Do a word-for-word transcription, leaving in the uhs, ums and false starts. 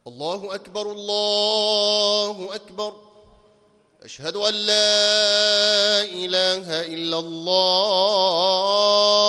الله أكبر الله أكبر. أشهد أن لا إله إلا الله